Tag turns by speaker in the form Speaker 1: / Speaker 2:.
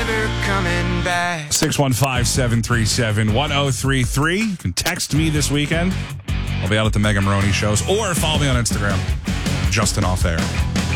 Speaker 1: never coming back.
Speaker 2: 615-737-1033. You can text me this weekend. I'll be out at the Mega Maroney shows, or follow me on Instagram, Justin Off Air.